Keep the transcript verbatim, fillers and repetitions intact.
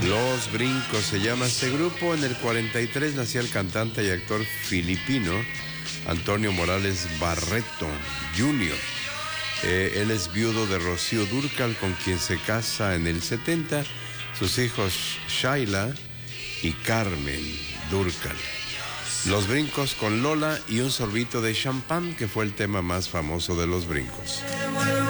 Los Brincos se llama este grupo. En el cuarenta y tres nació el cantante y actor filipino Antonio Morales Barreto junior Eh, él es viudo de Rocío Dúrcal, con quien se casa en el setenta. Sus hijos Shaila y Carmen Dúrcal. Los Brincos con Lola y un sorbito de champán, que fue el tema más famoso de Los Brincos.